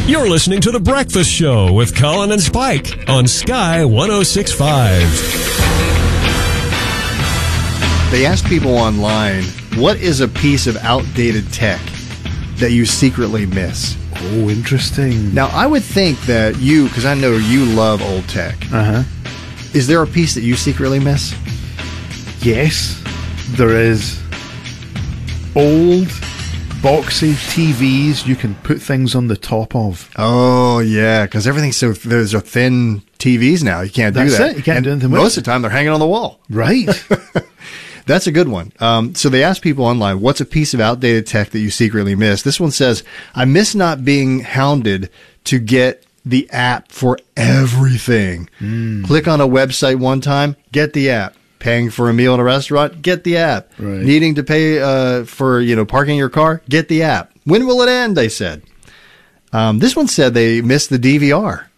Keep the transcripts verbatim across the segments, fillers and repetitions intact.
You're listening to The Breakfast Show with Colin and Spike on Sky one oh six point five. They asked people online, what is a piece of outdated tech that you secretly miss? Oh, interesting. Now, I would think that you, because I know you love old tech. Uh-huh. Is there a piece that you secretly miss? Yes, there is. Old, boxy T Vs you can put things on the top of. Oh, yeah, because everything's so... Those are thin T Vs now. You can't That's do that. it. You can't and do anything with most it. of the time, they're hanging on the wall. Right. That's a good one. Um, so they asked people online, what's a piece of outdated tech that you secretly miss? This one says, I miss not being hounded to get the app for everything. Mm. Click on a website one time, get the app. Paying for a meal in a restaurant, get the app. Right. Needing to pay uh, for you know parking your car, get the app. When will it end? They said. Um, this one said they missed the D V R.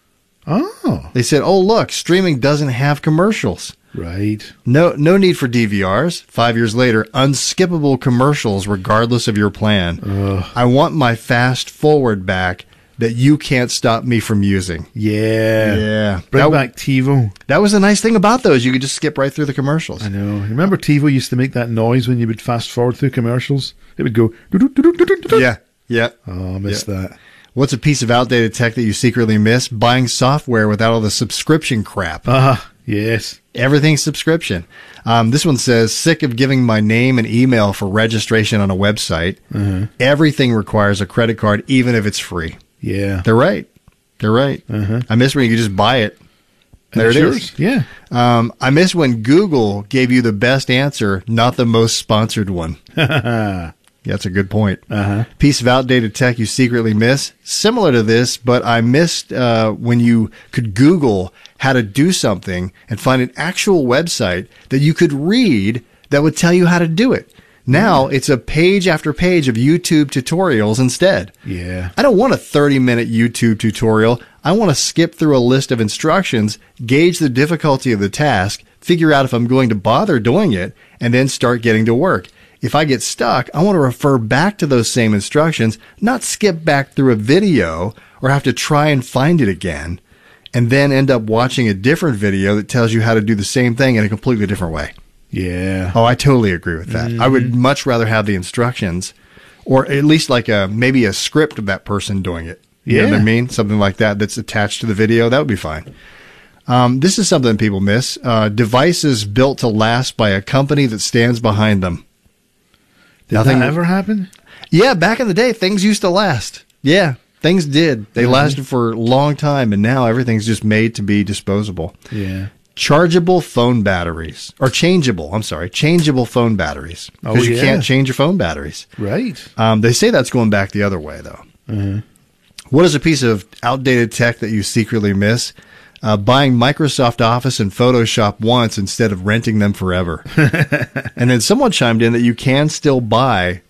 Oh. They said, oh, look, streaming doesn't have commercials. Right. No no need for D V Rs. Five years later, unskippable commercials regardless of your plan. Ugh. I want my fast forward back that you can't stop me from using. Yeah. Yeah. Bring that, back TiVo. That was the nice thing about those. You could just skip right through the commercials. I know. Remember TiVo used to make that noise when you would fast forward through commercials? It would go... Yeah. Yeah. Oh, I missed yeah. that. What's a piece of outdated tech that you secretly miss? Buying software without all the subscription crap. Ah, yes. Everything's subscription. Um, this one says, sick of giving my name and email for registration on a website. Uh-huh. Everything requires a credit card, even if it's free. Yeah. They're right. They're right. Uh-huh. I miss when you could just buy it. There And it it's is. yours. Yeah. Um, I miss when Google gave you the best answer, not the most sponsored one. Yeah, that's a good point. Uh-huh. Piece of outdated tech you secretly miss. Similar to this, but I missed uh, when you could Google how to do something and find an actual website that you could read that would tell you how to do it. Now it's a page after page of YouTube tutorials instead. Yeah. I don't want a thirty minute YouTube tutorial. I want to skip through a list of instructions, gauge the difficulty of the task, figure out if I'm going to bother doing it, and then start getting to work. If I get stuck, I want to refer back to those same instructions, not skip back through a video or have to try and find it again, and then end up watching a different video that tells you how to do the same thing in a completely different way. Yeah. Oh, I totally agree with that. Mm-hmm. I would much rather have the instructions, or at least like a maybe a script of that person doing it. You yeah. know what I mean? Something like that that's attached to the video. That would be fine. Um, this is something people miss. Uh, devices built to last by a company that stands behind them. Did Nothing that ever happen? Yeah, back in the day, things used to last. Yeah, things did. They mm-hmm. lasted for a long time, and now everything's just made to be disposable. Yeah. Chargeable phone batteries, or changeable, I'm sorry, changeable phone batteries. Because oh, you yeah. can't change your phone batteries. Right. Um, they say that's going back the other way, though. Mm-hmm. What is a piece of outdated tech that you secretly miss? Uh, buying Microsoft Office and Photoshop once instead of renting them forever. And then someone chimed in that you can still buy